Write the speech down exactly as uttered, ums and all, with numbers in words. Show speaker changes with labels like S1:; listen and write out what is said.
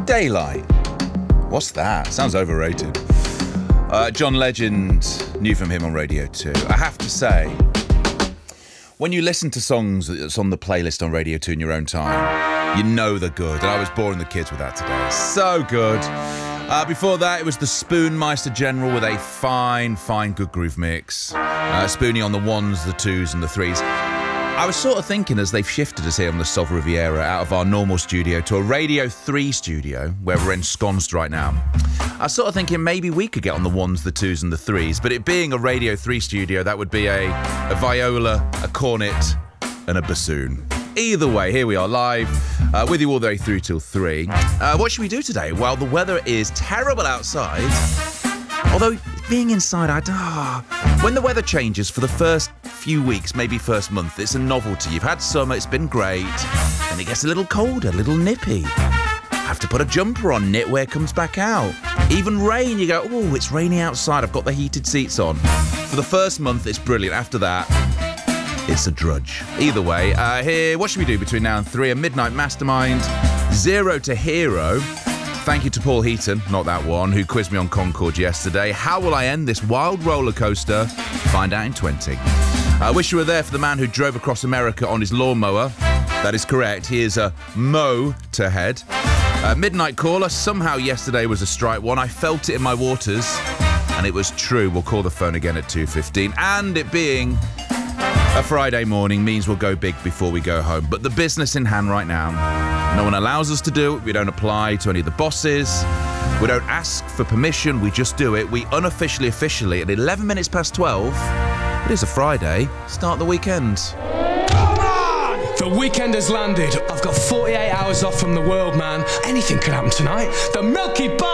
S1: Daylight. What's that? Sounds overrated. Uh, John Legend, new from him on Radio two. I have to say, when you listen to songs that's on the playlist on Radio two in your own time, you know they're good. And I was boring the kids with that today. So good. Uh, before that, it was the Spoonmeister General with a fine, fine good groove mix. Uh, Spoonie on the ones, the twos and the threes. I was sort of thinking as they've shifted us here on the Sol Riviera out of our normal studio to a Radio three studio, where we're ensconced right now. I was sort of thinking maybe we could get on the ones, the twos and the threes, but it being a Radio three studio, that would be a, a viola, a cornet and a bassoon. Either way, here we are live, uh, with you all the way through till three. Uh, what should we do today? Well, the weather is terrible outside. Although, being inside, I oh, when the weather changes for the first few weeks, maybe first month, it's a novelty. You've had summer, it's been great, and it gets a little colder, a little nippy. Have to put a jumper on, knitwear comes back out. Even rain, you go, oh, it's raining outside, I've got the heated seats on. For the first month, it's brilliant. After that, it's a drudge. Either way, uh, here, what should we do between now and three? A Midnight Mastermind, Zero to Hero. Thank you to Paul Heaton, not that one, who quizzed me on Concord yesterday. How will I end this wild roller coaster? Find out in twenty. I wish you were there for the man who drove across America on his lawnmower. That is correct. He is a motorhead. Uh, Midnight Caller. Somehow yesterday was a strike one. I felt it in my waters, and it was true. We'll call the phone again at two fifteen. And it being a Friday morning means we'll go big before we go home. But the business in hand right now, no one allows us to do it. We don't apply to any of the bosses. We don't ask for permission. We just do it. We unofficially, officially, at eleven minutes past twelve, it is a Friday, start the weekend.
S2: Come on! The weekend has landed. I've got forty-eight hours off from the world, man. Anything could happen tonight. The Milky Bar